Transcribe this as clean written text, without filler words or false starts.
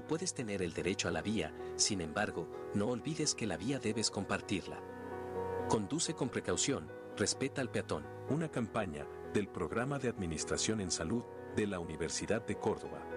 puedes tener el derecho a la vía, sin embargo, no olvides que la vía debes compartirla. Conduce con precaución, respeta al peatón. Una campaña del Programa de Administración en Salud de la Universidad de Córdoba.